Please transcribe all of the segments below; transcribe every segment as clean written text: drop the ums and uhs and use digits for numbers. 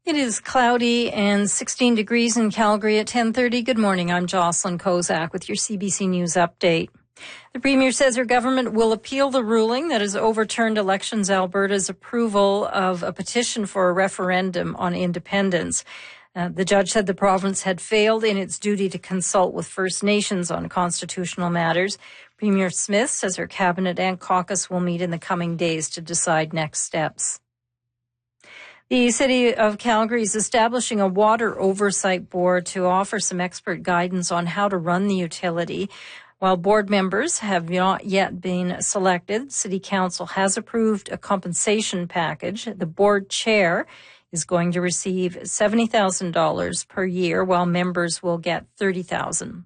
It is cloudy and 16 degrees in Calgary at 10:30. Good morning. I'm Jocelyn Kozak with your CBC News update. The Premier says her government will appeal the ruling that has overturned Elections Alberta's approval of a petition for a referendum on independence. The judge said the province had failed in its duty to consult with First Nations on constitutional matters. Premier Smith says her cabinet and caucus will meet in the coming days to decide next steps. The City of Calgary is establishing a water oversight board to offer some expert guidance on how to run the utility. While board members have not yet been selected, City Council has approved a compensation package. The board chair is going to receive $70,000 per year, while members will get $30,000.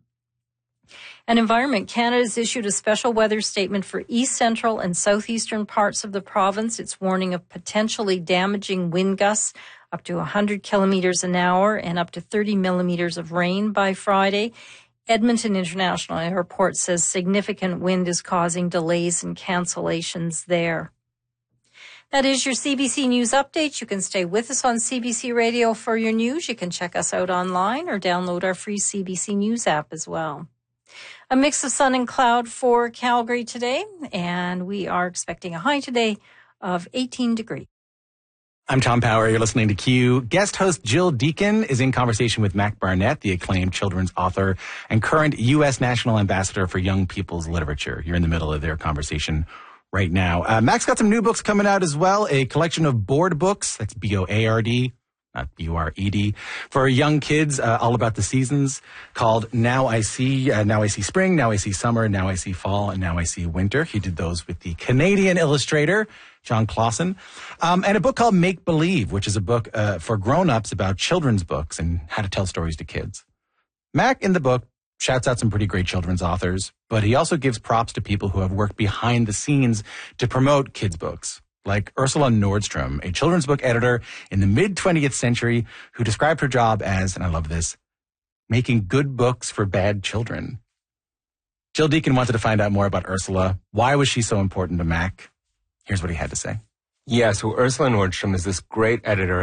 And Environment Canada has issued a special weather statement for east central and southeastern parts of the province. It's warning of potentially damaging wind gusts up to 100 kilometers an hour and up to 30 millimeters of rain by Friday. Edmonton International Airport says significant wind is causing delays and cancellations there. That is your CBC News update. You can stay with us on CBC Radio for your news. You can check us out online or download our free CBC News app as well. A mix of sun and cloud for Calgary today, and we are expecting a high today of 18 degrees. I'm Tom Power. You're listening to Q. Guest host Jill Deacon is in conversation with Mac Barnett, the acclaimed children's author and current U.S. National Ambassador for Young People's Literature. You're in the middle of their conversation right now. Mac's got some new books coming out as well, a collection of board books, that's B-O-A-R-D, not B-U-R-E-D, for young kids, all about the seasons, called Now I See Spring, Now I See Summer, Now I See Fall, and Now I See Winter. He did those with the Canadian illustrator, John Clausen. And a book called Make Believe, which is a book for grown-ups about children's books and how to tell stories to kids. Mac, in the book, shouts out some pretty great children's authors, but he also gives props to people who have worked behind the scenes to promote kids' books, like Ursula Nordstrom, a children's book editor in the mid-20th century who described her job as, and I love this, making good books for bad children. Jill Deacon wanted to find out more about Ursula. Why was she so important to Mac? Here's what he had to say. Yeah, so Ursula Nordstrom is this great editor